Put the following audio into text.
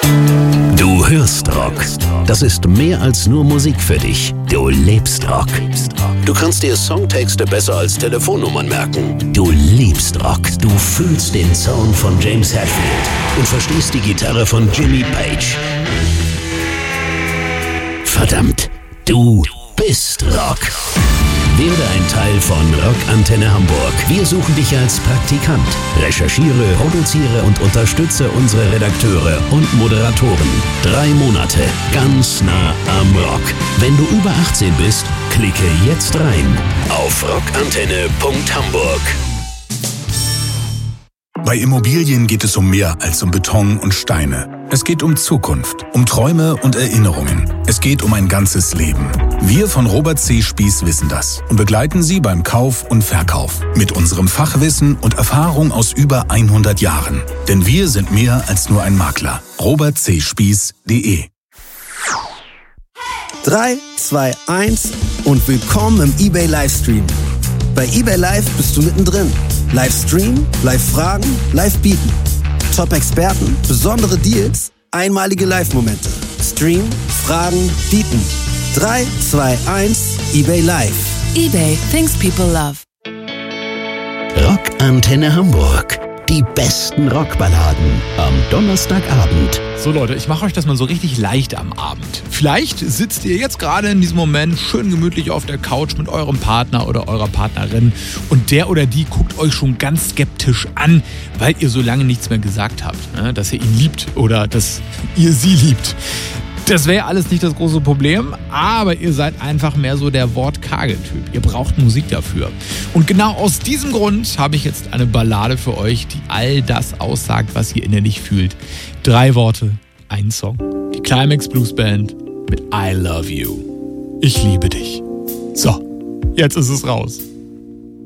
Du hörst Rock. Das ist mehr als nur Musik für dich. Du lebst Rock. Du kannst dir Songtexte besser als Telefonnummern merken. Du liebst Rock. Du fühlst den Sound von James Hetfield und verstehst die Gitarre von Jimmy Page. Verdammt, du bist Rock. Werde ein Teil von Rock Antenne Hamburg. Wir suchen dich als Praktikant. Recherchiere, produziere und unterstütze unsere Redakteure und Moderatoren. 3 Monate, ganz nah am Rock. Wenn du über 18 bist, klicke jetzt rein auf rockantenne.hamburg. Bei Immobilien geht es um mehr als um Beton und Steine. Es geht um Zukunft, um Träume und Erinnerungen. Es geht um ein ganzes Leben. Wir von Robert C. Spieß wissen das und begleiten Sie beim Kauf und Verkauf. Mit unserem Fachwissen und Erfahrung aus über 100 Jahren. Denn wir sind mehr als nur ein Makler. robertcspieß.de 3, 2, 1 und willkommen im eBay Livestream. Bei eBay Live bist du mittendrin. Livestream, Live-Fragen, Live-Bieten. Top-Experten, besondere Deals, einmalige Live-Momente. Stream, Fragen, Bieten. 3, 2, 1, eBay Live. eBay, things people love. Rock Antenne Hamburg. Die besten Rockballaden am Donnerstagabend. So Leute, ich mache euch das mal so richtig leicht am Abend. Vielleicht sitzt ihr jetzt gerade in diesem Moment schön gemütlich auf der Couch mit eurem Partner oder eurer Partnerin und der oder die guckt euch schon ganz skeptisch an, weil ihr so lange nichts mehr gesagt habt, dass ihr ihn liebt oder dass ihr sie liebt. Das wäre alles nicht das große Problem, aber ihr seid einfach mehr so der wortkarge Typ. Ihr braucht Musik dafür. Und genau aus diesem Grund habe ich jetzt eine Ballade für euch, die all das aussagt, was ihr innerlich fühlt. 3 Worte, ein Song. Die Climax Blues Band mit I Love You. Ich liebe dich. So, jetzt ist es raus.